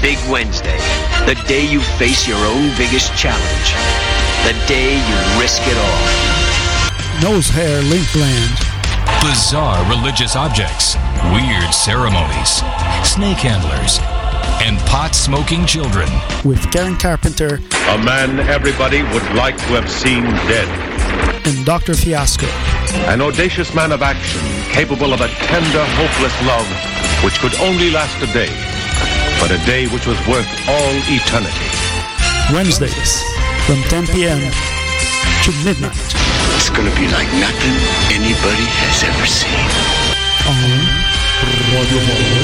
Big Wednesday, the day you face your own biggest challenge. The day you risk it all. Nose hair link gland. Bizarre religious objects, weird ceremonies, snake handlers, and pot-smoking children. With Karen Carpenter. A man everybody would like to have seen dead. And Dr. Fiasco. An audacious man of action, capable of a tender, hopeless love, which could only last a day, but a day which was worth all eternity. Wednesdays, from 10 p.m. to midnight. It's gonna be like nothing anybody has ever seen. On Radio